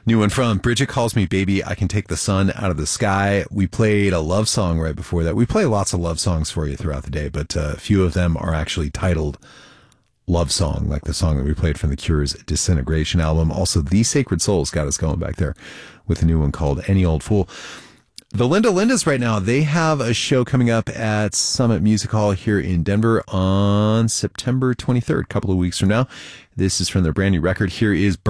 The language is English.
New one from Bridget Calls Me Baby, I Can Take the Sun Out of the Sky. We played a love song right before that. We play lots of love songs for you throughout the day, but a few of them are actually titled Love Song, like the song that we played from the Cure's Disintegration album. Also, The Sacred Souls got us going back there with a new one called Any Old Fool. The Linda Lindas right now, they have a show coming up at Summit Music Hall here in Denver on September 23rd, a couple of weeks from now. This is from their brand new record. Here is